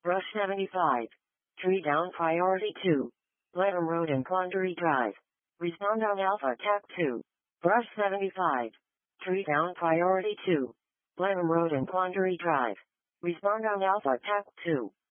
Brush 75. Tree down priority 2. Blenheim Road and Quandary Drive. Respond on Alpha TAC 2. Brush 75. Tree down priority 2. Blenheim Road and Quandary Drive. Respond on Alpha TAC 2.